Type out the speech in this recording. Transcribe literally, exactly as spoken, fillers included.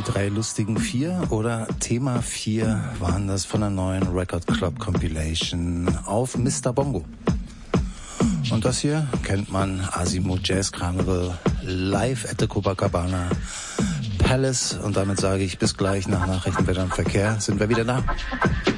drei lustigen Vier oder Thema vier waren das von der neuen Record Club Compilation auf Mister Bongo. Und das hier kennt man, Azimuth Jazz Carnival, live at the Copacabana Palace. Und damit sage ich bis gleich nach Nachrichten, Wetter und Verkehr sind wir wieder da.